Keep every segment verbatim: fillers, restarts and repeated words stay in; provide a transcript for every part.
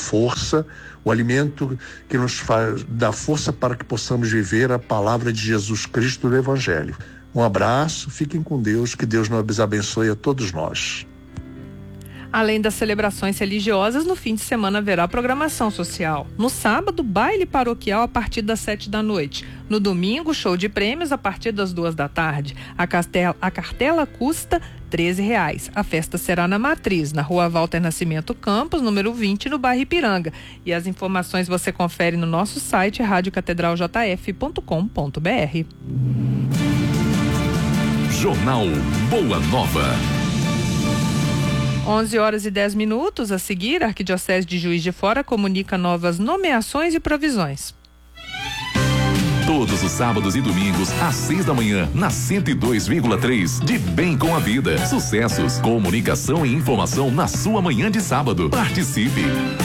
força, o alimento que nos faz, dá força para que possamos viver a palavra de Jesus Cristo do Evangelho. Um abraço, fiquem com Deus, que Deus nos abençoe a todos nós. Além das celebrações religiosas, no fim de semana haverá programação social. No sábado, baile paroquial a partir das sete da noite. No domingo, show de prêmios a partir das duas da tarde. A, castela, a cartela custa treze reais. A festa será na Matriz, na Rua Walter Nascimento Campos, número vinte, no bairro Ipiranga. E as informações você confere no nosso site rádio catedral j f ponto com ponto b r. Jornal Boa Nova. onze horas e dez minutos. A seguir, a Arquidiocese de Juiz de Fora comunica novas nomeações e provisões. Todos os sábados e domingos, às seis da manhã, na cento e dois vírgula três, de Bem com a Vida. Sucessos, comunicação e informação na sua manhã de sábado. Participe!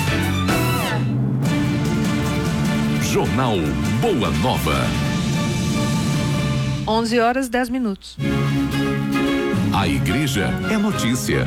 Jornal Boa Nova. onze horas e dez minutos. A igreja é notícia.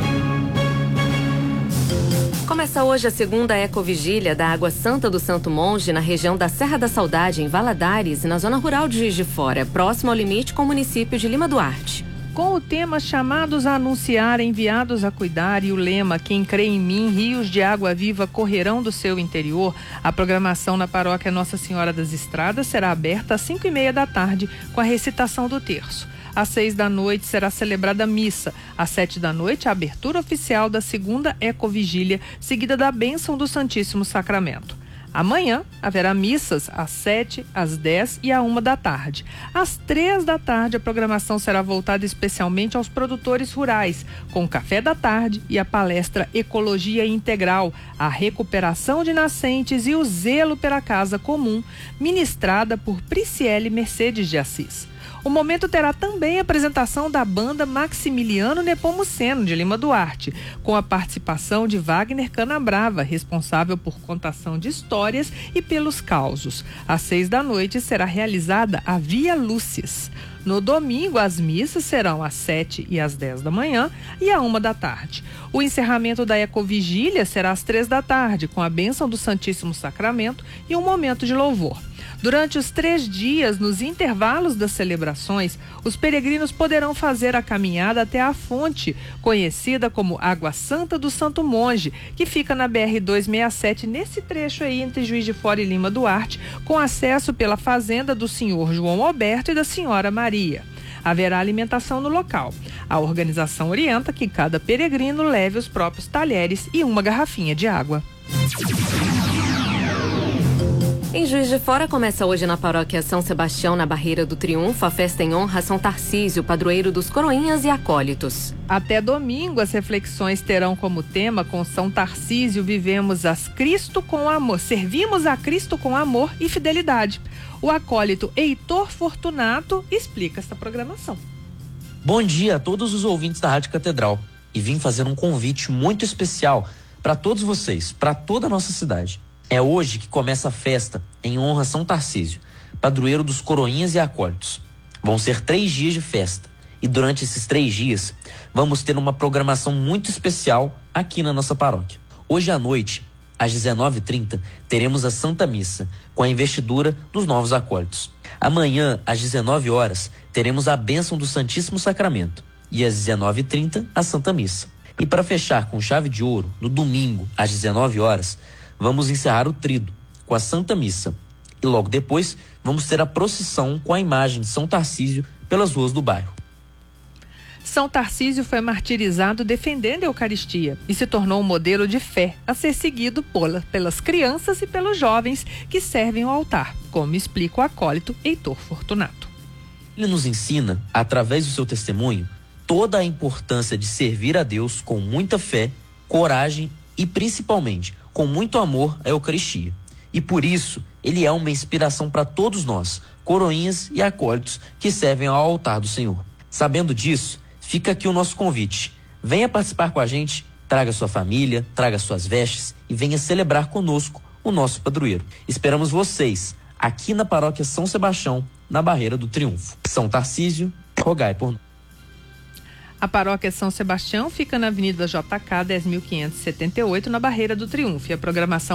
Começa hoje a segunda ecovigília da Água Santa do Santo Monge na região da Serra da Saudade, em Valadares, e na zona rural de Juiz de Fora, próximo ao limite com o município de Lima Duarte. Com o tema Chamados a Anunciar, Enviados a Cuidar e o lema Quem crê em mim, rios de água viva correrão do seu interior, a programação na paróquia Nossa Senhora das Estradas será aberta às cinco e meia da tarde com a recitação do terço. Às seis da noite será celebrada a missa. Às sete da noite, a abertura oficial da segunda ecovigília, seguida da bênção do Santíssimo Sacramento. Amanhã haverá missas às sete, às dez e à uma da tarde. Às três da tarde, a programação será voltada especialmente aos produtores rurais, com o café da tarde e a palestra Ecologia Integral, a recuperação de nascentes e o zelo pela casa comum, ministrada por Prisciele Mercedes de Assis. O momento terá também a apresentação da banda Maximiliano Nepomuceno, de Lima Duarte, com a participação de Wagner Canabrava, responsável por contação de histórias e pelos causos. Às seis da noite será realizada a Via Lúcis. No domingo, as missas serão às sete e às dez da manhã e à uma da tarde. O encerramento da ecovigília será às três da tarde, com a bênção do Santíssimo Sacramento e um momento de louvor. Durante os três dias, nos intervalos das celebrações, os peregrinos poderão fazer a caminhada até a fonte, conhecida como Água Santa do Santo Monge, que fica na B R duzentos e sessenta e sete, nesse trecho aí entre Juiz de Fora e Lima Duarte, com acesso pela fazenda do senhor João Alberto e da senhora Maria. Haverá alimentação no local. A organização orienta que cada peregrino leve os próprios talheres e uma garrafinha de água. Em Juiz de Fora começa hoje na paróquia São Sebastião, na Barreira do Triunfo, a festa em honra a São Tarcísio, padroeiro dos coroinhas e acólitos. Até domingo, as reflexões terão como tema: com São Tarcísio vivemos as Cristo com amor, servimos a Cristo com amor e fidelidade. O acólito Heitor Fortunato explica esta programação. Bom dia a todos os ouvintes da Rádio Catedral, e vim fazer um convite muito especial para todos vocês, para toda a nossa cidade. É hoje que começa a festa em honra a São Tarcísio, padroeiro dos coroinhas e acólitos. Vão ser três dias de festa e durante esses três dias vamos ter uma programação muito especial aqui na nossa paróquia. Hoje à noite, às dezenove e trinta, teremos a Santa Missa com a investidura dos novos acólitos. Amanhã, às dezenove horas, teremos a bênção do Santíssimo Sacramento e às dezenove e trinta, a Santa Missa. E para fechar com chave de ouro, no domingo, às dezenove horas, vamos encerrar o tríduo com a Santa Missa e logo depois vamos ter a procissão com a imagem de São Tarcísio pelas ruas do bairro. São Tarcísio foi martirizado defendendo a Eucaristia e se tornou um modelo de fé a ser seguido por, pelas crianças e pelos jovens que servem ao altar, como explica o acólito Heitor Fortunato. Ele nos ensina, através do seu testemunho, toda a importância de servir a Deus com muita fé, coragem e principalmente com muito amor à Eucaristia. E por isso, ele é uma inspiração para todos nós, coroinhas e acólitos que servem ao altar do Senhor. Sabendo disso, fica aqui o nosso convite. Venha participar com a gente, traga sua família, traga suas vestes e venha celebrar conosco o nosso padroeiro. Esperamos vocês aqui na paróquia São Sebastião, na Barreira do Triunfo. São Tarcísio, rogai por nós. A paróquia São Sebastião fica na Avenida J K dez mil quinhentos e setenta e oito, na Barreira do Triunfo, e a programação